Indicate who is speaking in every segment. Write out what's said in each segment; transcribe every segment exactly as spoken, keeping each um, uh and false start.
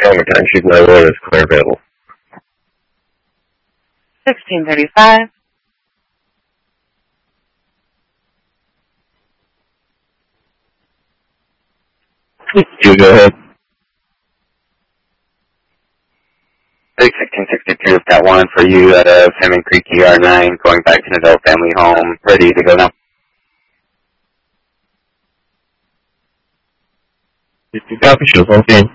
Speaker 1: Calendar time sheet nine one is clear available.
Speaker 2: sixteen thirty-five.
Speaker 1: You go ahead.
Speaker 3: sixteen sixty-two, we've got one for you out of Salmon Creek E R nine, going back to an adult family home, ready to go now.
Speaker 1: fifty copy, shows on scene.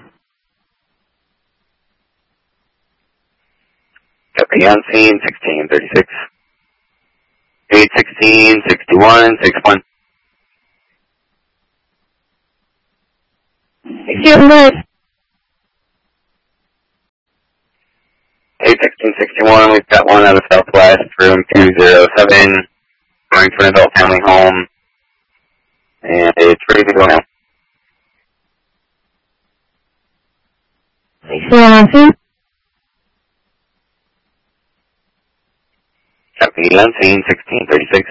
Speaker 3: Copy on scene, sixteen thirty-six. eight sixteen sixty-one sixty-one. eight sixteen sixty-one, we've got one out of Southwest, room two oh seven, going to an adult family home, and it's ready to go now. Copy on scene, sixteen thirty-six.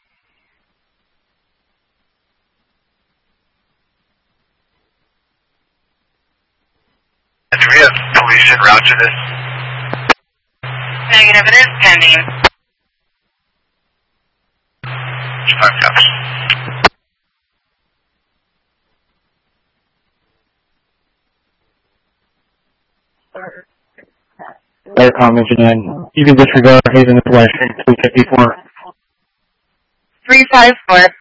Speaker 4: Do we have police en route to this?
Speaker 2: Negative, it is pending.
Speaker 4: Five copies.
Speaker 5: Air comm engineering. You can disregard Hazen West three fifty-four.
Speaker 2: three five four.